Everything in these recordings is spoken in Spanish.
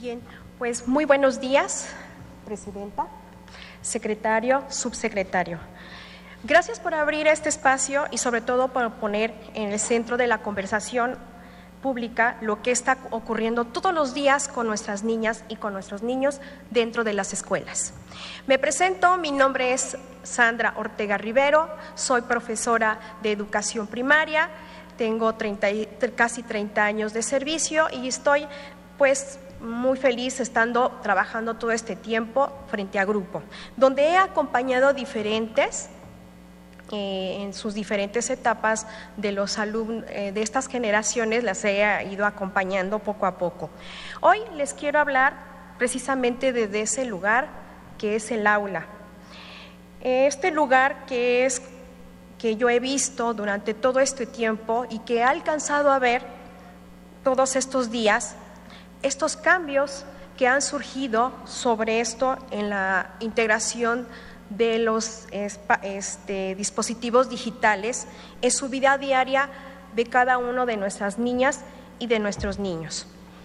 Bien, pues muy buenos días, presidenta, secretario, subsecretario. Gracias por abrir este espacio y sobre todo por poner en el centro de la conversación pública lo que está ocurriendo todos los días con nuestras niñas y con nuestros niños dentro de las escuelas. Me presento, mi nombre es Sandra Ortega Rivero, soy profesora de educación primaria, tengo casi 30 años de servicio y estoy pues muy feliz trabajando todo este tiempo frente a grupo, donde he acompañado en sus diferentes etapas de los alumnos de estas generaciones, las he ido acompañando poco a poco. Hoy les quiero hablar precisamente desde ese lugar que es el aula. Este lugar que yo he visto durante todo este tiempo y que he alcanzado a ver todos estos días, estos cambios que han surgido sobre esto en la integración de los dispositivos digitales en su vida diaria de cada uno de nuestras niñas y de nuestros niños.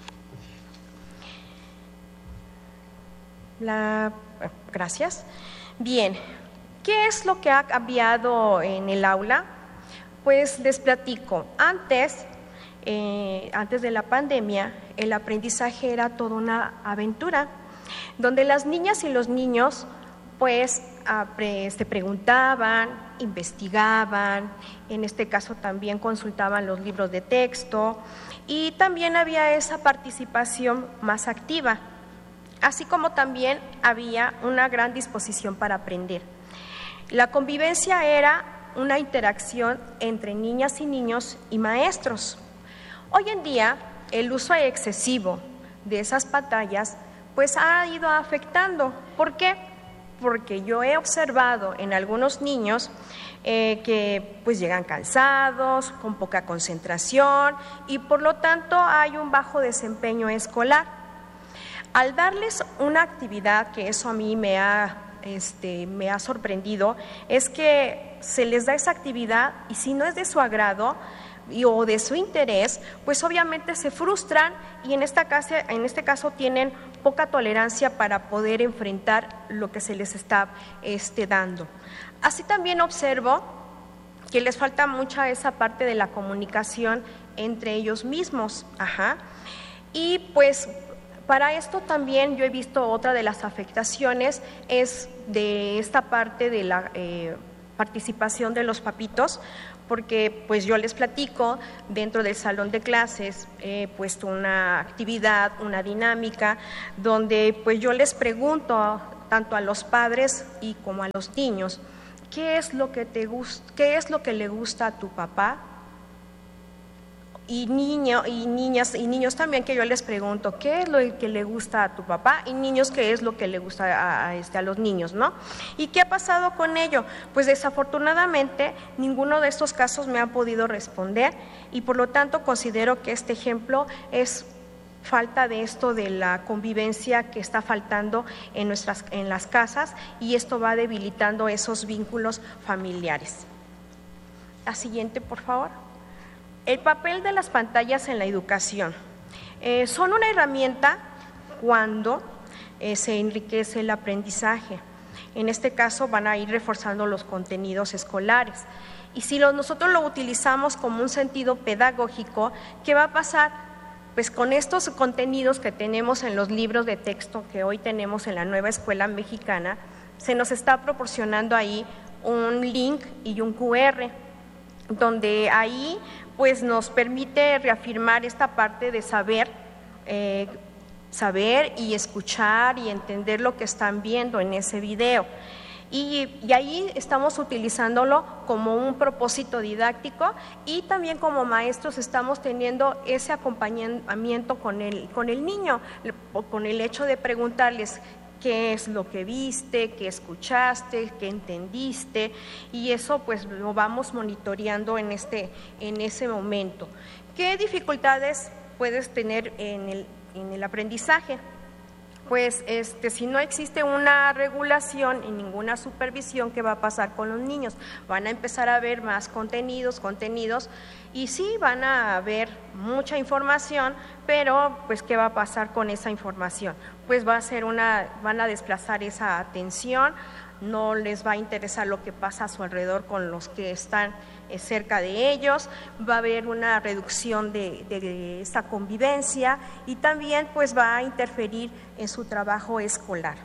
Gracias. Bien, ¿qué es lo que ha cambiado en el aula? Pues les platico. Antes de la pandemia, el aprendizaje era toda una aventura, donde las niñas y los niños pues preguntaban, investigaban, en este caso también consultaban los libros de texto y también había esa participación más activa, así como también había una gran disposición para aprender. La convivencia era una interacción entre niñas y niños y maestros. Hoy en día, el uso excesivo de esas pantallas pues ha ido afectando. ¿Por qué? Porque yo he observado en algunos niños que pues llegan cansados, con poca concentración y por lo tanto hay un bajo desempeño escolar. Al darles una actividad, que eso a mí me ha sorprendido, es que se les da esa actividad y si no es de su agrado o de su interés, pues obviamente se frustran y en este caso tienen poca tolerancia para poder enfrentar lo que se les está dando. Así también observo que les falta mucha esa parte de la comunicación entre ellos mismos. Y pues para esto también yo he visto otra de las afectaciones es de esta parte de la participación de los papitos, porque pues yo les platico, dentro del salón de clases he puesto una actividad, una dinámica, donde pues yo les pregunto tanto a los padres y como a los niños, ¿qué es lo que le gusta a tu papá? Y niños también, que yo les pregunto, ¿qué es lo que le gusta a tu papá? Y niños, ¿qué es lo que le gusta a los niños, ¿no? ¿Y qué ha pasado con ello? Pues desafortunadamente ninguno de estos casos me ha podido responder y por lo tanto considero que este ejemplo es falta de esto de la convivencia que está faltando en las casas y esto va debilitando esos vínculos familiares. La siguiente, por favor. El papel de las pantallas en la educación. Son una herramienta cuando se enriquece el aprendizaje. En este caso van a ir reforzando los contenidos escolares. Y si nosotros lo utilizamos como un sentido pedagógico, ¿qué va a pasar? Pues con estos contenidos que tenemos en los libros de texto que hoy tenemos en la nueva escuela mexicana, se nos está proporcionando ahí un link y un QR, donde ahí pues nos permite reafirmar esta parte de saber y escuchar y entender lo que están viendo en ese video. Y ahí estamos utilizándolo como un propósito didáctico y también como maestros estamos teniendo ese acompañamiento con el niño, con el hecho de preguntarles qué es lo que viste, qué escuchaste, qué entendiste, y eso pues lo vamos monitoreando en ese momento. ¿Qué dificultades puedes tener en el aprendizaje? pues si no existe una regulación y ninguna supervisión, ¿qué va a pasar con los niños? Van a empezar a ver más contenidos, y sí van a ver mucha información, pero pues ¿qué va a pasar con esa información? Pues van a desplazar esa atención, no les va a interesar lo que pasa a su alrededor con los que están cerca de ellos, va a haber una reducción de esta convivencia y también pues va a interferir en su trabajo escolar.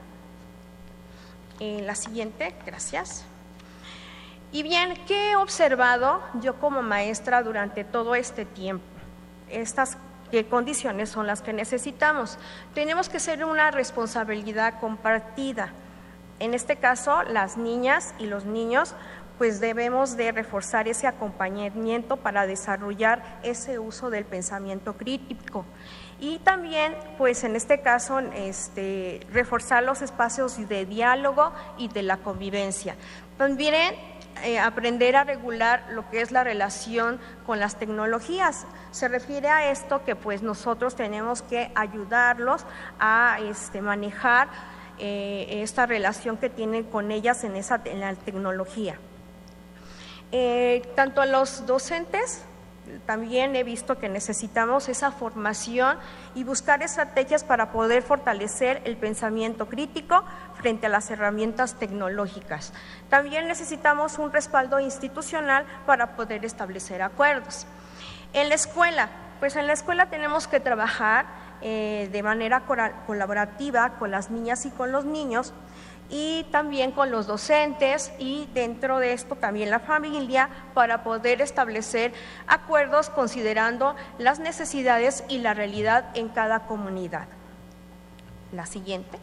La siguiente, gracias. Y bien, ¿qué he observado yo como maestra durante todo este tiempo? ¿Qué condiciones son las que necesitamos? Tenemos que ser una responsabilidad compartida. En este caso, las niñas y los niños, pues debemos de reforzar ese acompañamiento para desarrollar ese uso del pensamiento crítico. Y también, pues en este caso, reforzar los espacios de diálogo y de la convivencia. También aprender a regular lo que es la relación con las tecnologías. Se refiere a esto que pues nosotros tenemos que ayudarlos a manejar esta relación que tienen con ellas en la tecnología. Tanto a los docentes, también he visto que necesitamos esa formación y buscar estrategias para poder fortalecer el pensamiento crítico frente a las herramientas tecnológicas. También necesitamos un respaldo institucional para poder establecer acuerdos. En la escuela, pues en la escuela tenemos que trabajar de manera colaborativa con las niñas y con los niños, y también con los docentes y dentro de esto también la familia, para poder establecer acuerdos considerando las necesidades y la realidad en cada comunidad. La siguiente.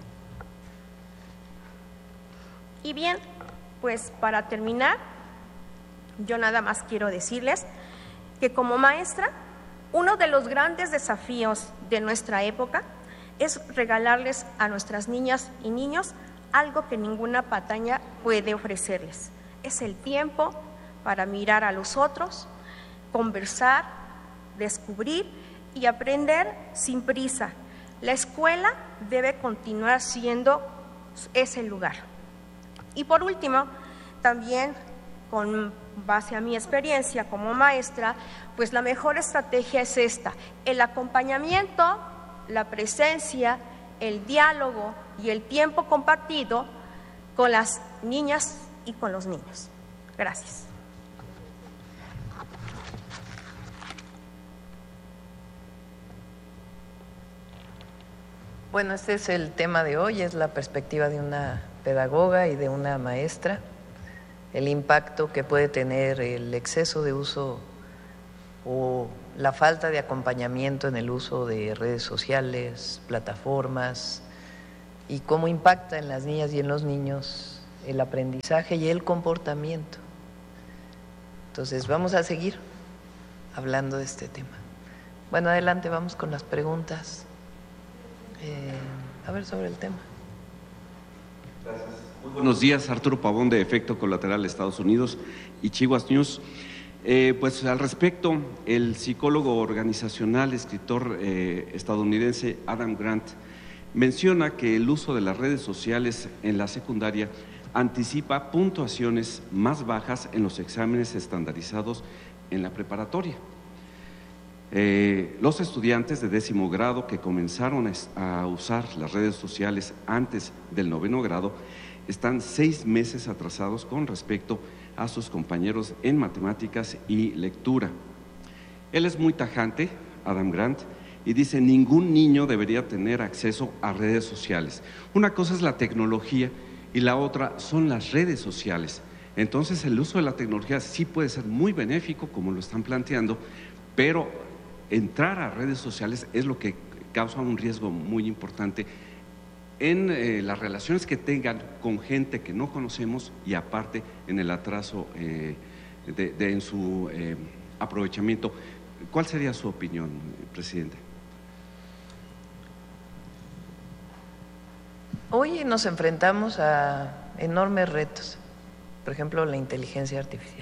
Y bien, pues para terminar, yo nada más quiero decirles que como maestra, uno de los grandes desafíos de nuestra época es regalarles a nuestras niñas y niños algo que ninguna pantalla puede ofrecerles. Es el tiempo para mirar a los otros, conversar, descubrir y aprender sin prisa. La escuela debe continuar siendo ese lugar. Y por último, también con base a mi experiencia como maestra, pues la mejor estrategia es esta: el acompañamiento, la presencia, el diálogo y el tiempo compartido con las niñas y con los niños. Gracias. Bueno, este es el tema de hoy, es la perspectiva de una pedagoga y de una maestra, el impacto que puede tener el exceso de uso o la falta de acompañamiento en el uso de redes sociales, plataformas, y cómo impacta en las niñas y en los niños el aprendizaje y el comportamiento. Entonces vamos a seguir hablando de este tema. Bueno, adelante, vamos con las preguntas. A ver, sobre el tema. Gracias. Muy buenos días, Arturo Pavón de Efecto Colateral Estados Unidos y Chihuahua News. Pues al respecto, el psicólogo organizacional, escritor estadounidense Adam Grant menciona que el uso de las redes sociales en la secundaria anticipa puntuaciones más bajas en los exámenes estandarizados en la preparatoria. Los estudiantes de 10º grado que comenzaron a usar las redes sociales antes del 9º grado están 6 meses atrasados con respecto a sus compañeros en matemáticas y lectura. Él es muy tajante, Adam Grant, y dice: ningún niño debería tener acceso a redes sociales. Una cosa es la tecnología y la otra son las redes sociales. Entonces el uso de la tecnología sí puede ser muy benéfico, como lo están planteando, pero entrar a redes sociales es lo que causa un riesgo muy importante en las relaciones que tengan con gente que no conocemos y aparte en el atraso en su aprovechamiento. ¿Cuál sería su opinión, presidente? Hoy nos enfrentamos a enormes retos, por ejemplo la inteligencia artificial,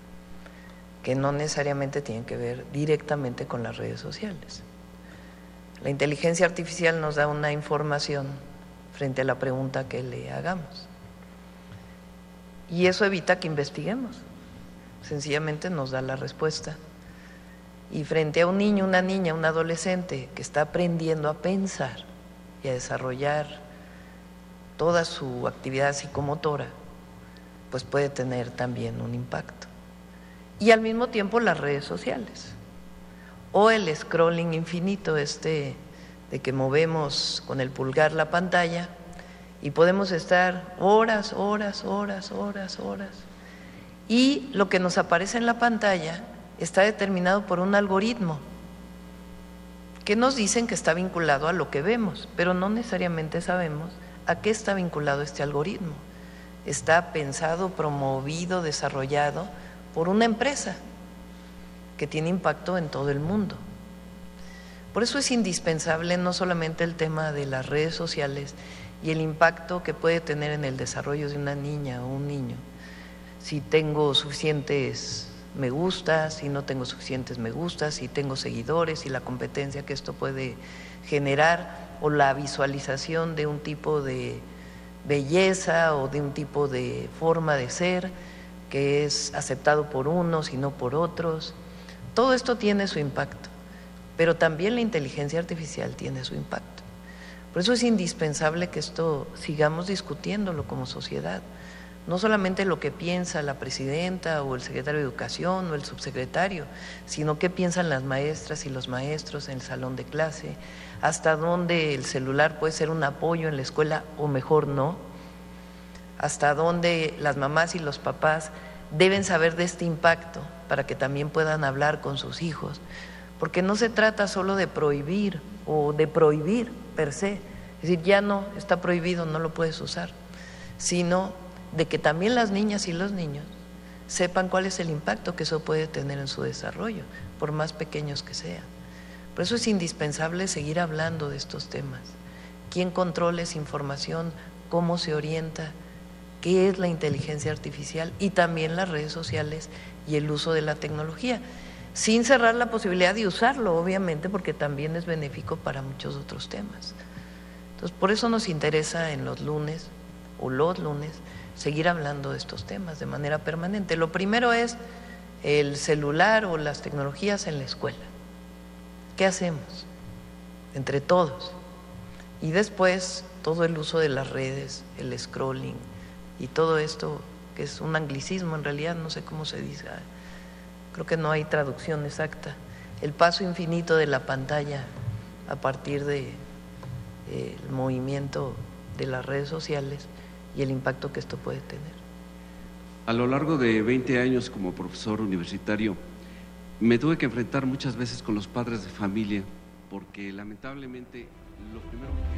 que no necesariamente tienen que ver directamente con las redes sociales. La inteligencia artificial nos da una información frente a la pregunta que le hagamos. Y eso evita que investiguemos. Sencillamente nos da la respuesta. Y frente a un niño, una niña, un adolescente que está aprendiendo a pensar y a desarrollar toda su actividad psicomotora, pues puede tener también un impacto. Y al mismo tiempo las redes sociales o el scrolling infinito de que movemos con el pulgar la pantalla y podemos estar horas, y lo que nos aparece en la pantalla está determinado por un algoritmo que nos dicen que está vinculado a lo que vemos, pero no necesariamente sabemos a qué está vinculado este algoritmo. Está pensado, promovido, desarrollado por una empresa que tiene impacto en todo el mundo. Por eso es indispensable no solamente el tema de las redes sociales y el impacto que puede tener en el desarrollo de una niña o un niño, si tengo suficientes me gustas, si no tengo suficientes me gustas, si tengo seguidores, y la competencia que esto puede generar, o la visualización de un tipo de belleza o de un tipo de forma de ser que es aceptado por unos y no por otros. Todo esto tiene su impacto, pero también la inteligencia artificial tiene su impacto. Por eso es indispensable que esto sigamos discutiéndolo como sociedad. No solamente lo que piensa la presidenta o el secretario de Educación o el subsecretario, sino qué piensan las maestras y los maestros en el salón de clase, hasta dónde el celular puede ser un apoyo en la escuela o mejor no, hasta dónde las mamás y los papás deben saber de este impacto para que también puedan hablar con sus hijos, porque no se trata solo de prohibir o de prohibir per se, es decir, ya no, está prohibido, no lo puedes usar, sino de que también las niñas y los niños sepan cuál es el impacto que eso puede tener en su desarrollo, por más pequeños que sean. Por eso es indispensable seguir hablando de estos temas. ¿Quién controla esa información? ¿Cómo se orienta? ¿Qué es la inteligencia artificial? Y también las redes sociales y el uso de la tecnología, sin cerrar la posibilidad de usarlo, obviamente, porque también es benéfico para muchos otros temas. Entonces, por eso nos interesa en los lunes seguir hablando de estos temas de manera permanente. Lo primero es el celular o las tecnologías en la escuela. ¿Qué hacemos? Entre todos. Y después todo el uso de las redes, el scrolling y todo esto, que es un anglicismo en realidad, no sé cómo se dice, creo que no hay traducción exacta. El paso infinito de la pantalla a partir del movimiento de las redes sociales y el impacto que esto puede tener. A lo largo de 20 años como profesor universitario, me tuve que enfrentar muchas veces con los padres de familia, porque lamentablemente lo primero que